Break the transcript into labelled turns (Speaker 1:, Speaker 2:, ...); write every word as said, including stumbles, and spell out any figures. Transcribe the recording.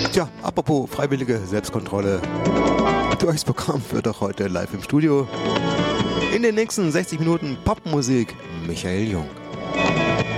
Speaker 1: Tja, apropos freiwillige Selbstkontrolle. Durchs Programm wird auch heute live im Studio. In den nächsten sechzig Minuten Popmusik Michael Jung.